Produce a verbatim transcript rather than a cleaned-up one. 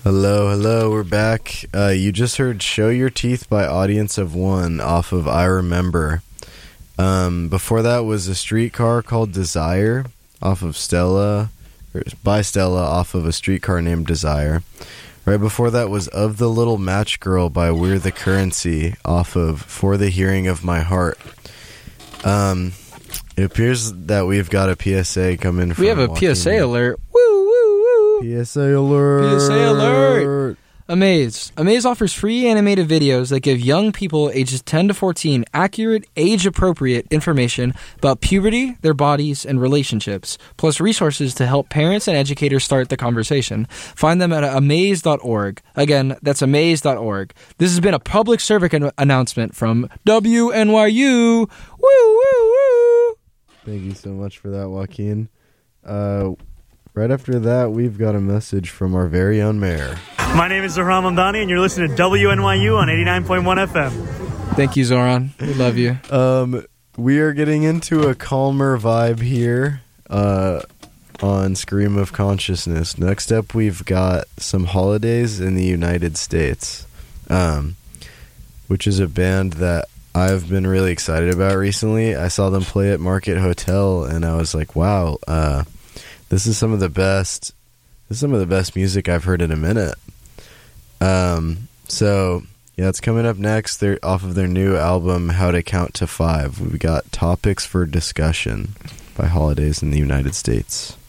Hello, hello, we're back. Uh, you just heard Show Your Teeth by Audience of One off of I Remember. Um, before that was A Streetcar Called Desire off of Stella, or by Stella off of A Streetcar Named Desire. Right before that was Of the Little Match Girl by We're the Currency off of For the Hearing of My Heart. Um, it appears that we've got a P S A coming from We have a Joaquin. P S A alert. Woo, woo, woo. P S A alert. P S A alert. Amaze. Amaze offers free animated videos that give young people ages ten to fourteen accurate, age-appropriate information about puberty, their bodies, and relationships, plus resources to help parents and educators start the conversation. Find them at amaze dot org. Again, that's amaze dot org. This has been a public service an- announcement from W N Y U. Woo, woo, woo. Thank you so much for that, Joaquin. Uh, right after that, we've got a message from our very own mayor. My name is Zohran Mamdani, and you're listening to W N Y U on eighty-nine point one F M. Thank you, Zoran. We love you. Um, we are getting into a calmer vibe here uh, on Scream of Consciousness. Next up, we've got some holidays in the United States, um, which is a band that I've been really excited about recently. I saw them play at Market Hotel, and I was like, wow, uh, this is some of the best, this is some of the best music I've heard in a minute. Um, so, yeah, it's coming up next. They're off of their new album, How to Count to Five. We got Topics for Discussion by Holidays in the United States.